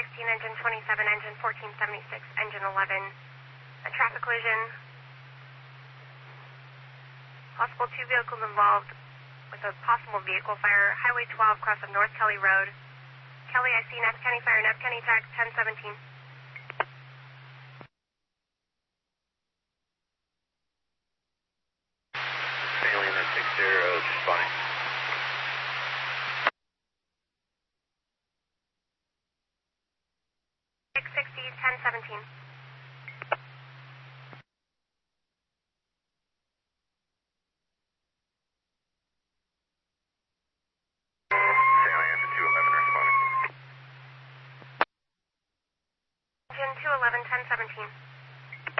engine 27, engine 1476, engine 11. A traffic collision. Possible 2 vehicles involved with a possible vehicle fire. Highway 12, cross of North Kelly Road. Kelly, I see Neff County Fire, Neff County Tag 1017. Alien at 60, just fine. Engine 211, 1017.